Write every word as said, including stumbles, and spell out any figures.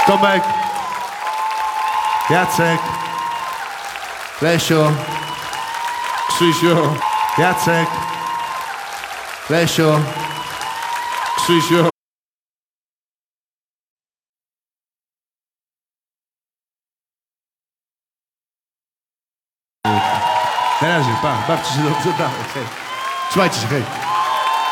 Tomek, Jacek, Lesio, Krzysiu, Jacek, Lesio, Krzysiu. Na razie, pa, bawcie się dobrze, dalej, hej. Trzymajcie się, hej.